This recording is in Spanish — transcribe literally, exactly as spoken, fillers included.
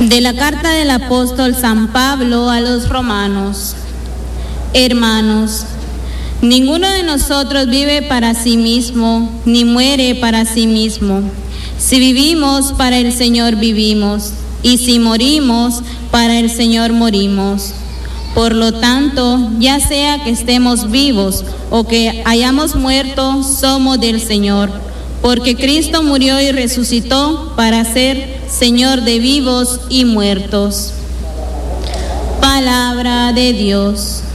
De la carta del apóstol San Pablo a los romanos. Hermanos, ninguno de nosotros vive para sí mismo, ni muere para sí mismo. Si vivimos, para el Señor vivimos, y si morimos, para el Señor morimos. Por lo tanto, ya sea que estemos vivos o que hayamos muerto, somos del Señor, porque Cristo murió y resucitó para ser Señor de vivos y muertos. Palabra de Dios.